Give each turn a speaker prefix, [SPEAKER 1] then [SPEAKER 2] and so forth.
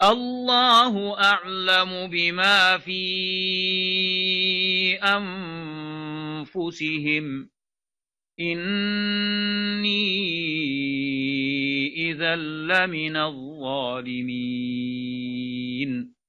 [SPEAKER 1] الله أعلم بما في أنفسهم إني إذا لمن الظالمين